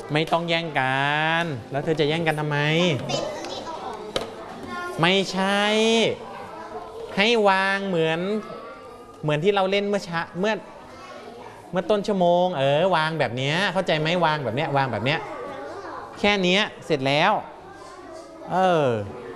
ไม่ต้องแย่งกันแล้วเธอจะแย่งกันทำไมไม่ใช่ให้วางเหมือนที่เราเล่นเมื่อต้นชั่วโมงวางแบบนี้เข้าใจไหมวางแบบเนี้ยวางแบบเนี้ยแค่นี้เสร็จแล้ว